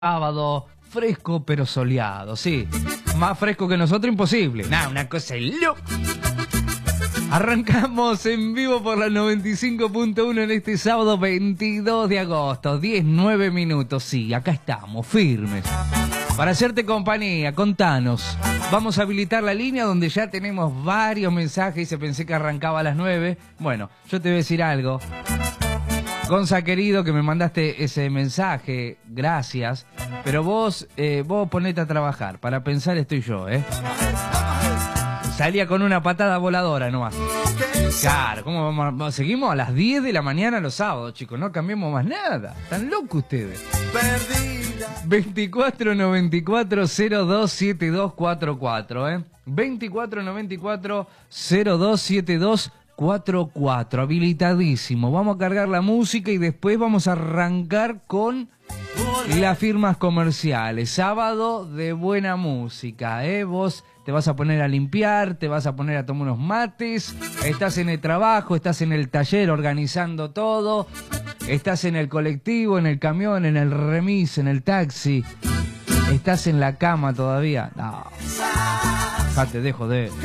Sábado, fresco pero soleado, sí. Más fresco que nosotros, imposible. Nada, una cosa loca. Arrancamos en vivo por la 95.1 en este sábado 22 de agosto, 19 minutos. Sí, acá estamos, firmes. Para hacerte compañía, contanos. Vamos a habilitar la línea donde ya tenemos varios mensajes y se pensé que arrancaba a las 9. Bueno, yo te voy a decir algo. Gonza, querido, que me mandaste ese mensaje, gracias. Pero vos ponete a trabajar. Para pensar estoy yo, ¿eh? Salía con una patada voladora nomás. Claro, ¿cómo vamos? Seguimos a las 10 de la mañana los sábados, chicos. No cambiamos más nada. Están locos ustedes. 2494-027244, ¿eh? 2494-027244. Habilitadísimo. Vamos a cargar la música y después vamos a arrancar con las firmas comerciales. Sábado de buena música, ¿eh? Vos te vas a poner a limpiar, te vas a poner a tomar unos mates, estás en el trabajo, estás en el taller organizando todo, estás en el colectivo, en el camión, en el remis, en el taxi, estás en la cama todavía. No, ya te dejo de...